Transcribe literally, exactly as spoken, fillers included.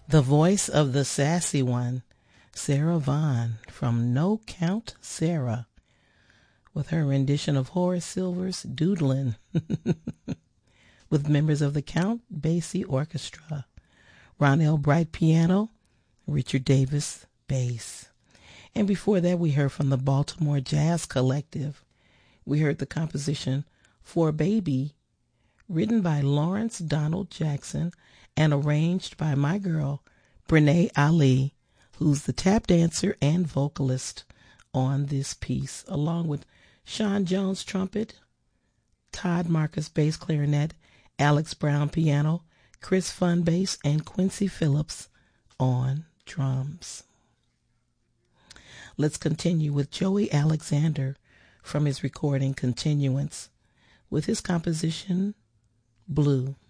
The voice of the sassy one, Sarah Vaughan from No Count Sarah, with her rendition of Horace Silver's Doodlin', with members of the Count Basie Orchestra, Ronell Bright piano, Richard Davis bass. And before that, we heard from the Baltimore Jazz Collective. We heard the composition For Baby, written by Lawrence Donald Jackson and arranged by my girl, Brene Ali, who's the tap dancer and vocalist on this piece, along with Sean Jones trumpet, Todd Marcus bass clarinet, Alex Brown piano, Chris Fun bass, and Quincy Phillips on drums. Let's continue with Joey Alexander from his recording Continuance with his composition Blue.